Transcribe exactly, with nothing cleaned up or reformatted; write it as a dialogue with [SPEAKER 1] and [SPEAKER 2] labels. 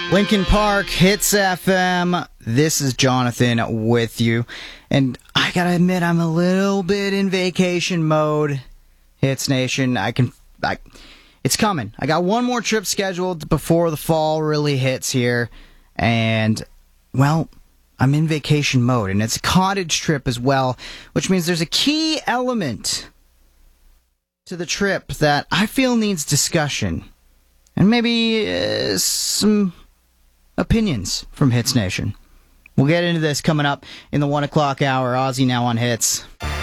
[SPEAKER 1] Lincoln Park, Hits F M. This is Jonathan with you. And I gotta admit, I'm a little bit in vacation mode. Hits Nation, I can... I, it's coming. I got one more trip scheduled before the fall really hits here. And, well, I'm in vacation mode. And it's a cottage trip as well, which means there's a key element to the trip that I feel needs discussion. And maybe uh, some opinions from Hits Nation. We'll get into this coming up in the one o'clock hour. Ozzy now on Hits.